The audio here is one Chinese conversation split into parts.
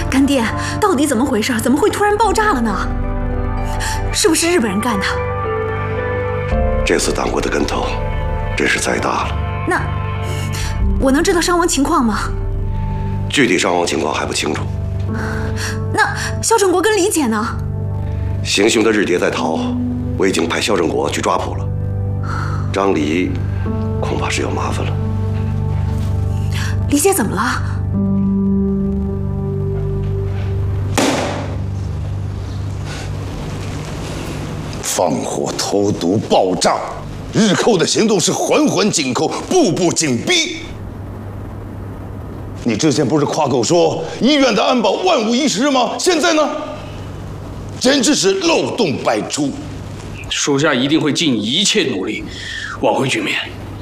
干爹，到底怎么回事？怎么会突然爆炸了呢？是不是日本人干的？ 这次挡过的跟头，真是太大了。 那我能知道伤亡情况吗？ 具体伤亡情况还不清楚。 那肖正国跟李姐呢？ 行凶的日谍在逃，我已经派肖正国去抓捕了。张黎恐怕是有麻烦了。 李姐怎么了？ 放火、投毒、爆炸，日寇的行动是环环紧扣，步步紧逼。你之前不是夸口说医院的安保万无一失吗？现在呢，简直是漏洞百出。 属下一定会尽一切努力挽回局面。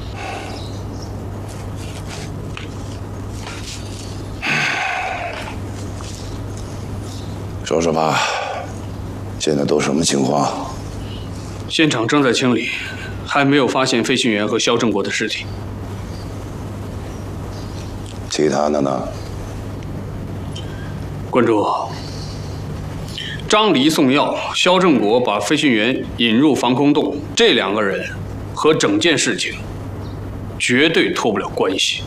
说说吧，现在都什么情况？ 现场正在清理，还没有发现飞行员和肖正国的尸体。 其他的呢？ 关主，张黎送药，肖正国把飞行员引入防空洞，这2个人和整件事情绝对脱不了关系。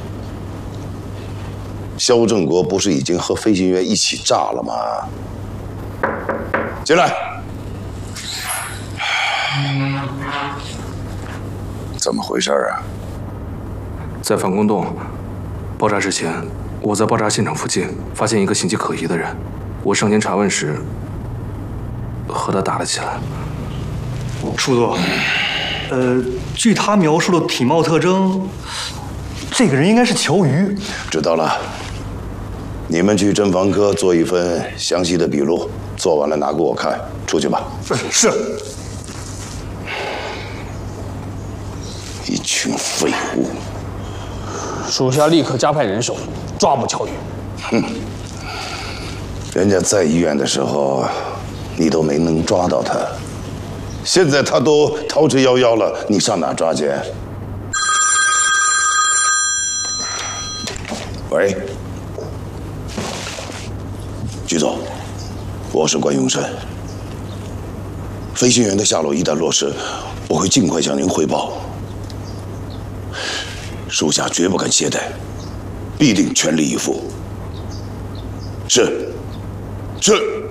肖正国不是已经和飞行员一起炸了吗？进来。怎么回事啊？ 在防空洞爆炸之前，我在爆炸现场附近发现一个形迹可疑的人，我上前查问时，和他打了起来。 叔座，据他描述的体貌特征，这个人应该是乔瑜。 知道了，你们去侦防科做一份详细的笔录，做完了拿给我看。出去吧。 是。 一群废物！ 属下立刻加派人手抓捕乔宇。 哼，人家在医院的时候，你都没能抓到他，现在他都逃之夭夭了，你上哪抓去？喂，局总，我是关永生。飞行员的下落一旦落实，我会尽快向您汇报。属下绝不敢懈怠，必定全力以赴。是。